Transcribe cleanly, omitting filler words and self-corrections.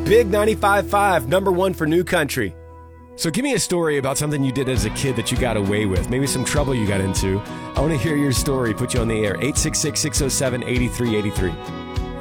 Big 95.5, number one for New Country. So give me a story about something you did as a kid that you got away with. Maybe some trouble you got into. I want to hear your story. Put you on the air. 866-607-8383.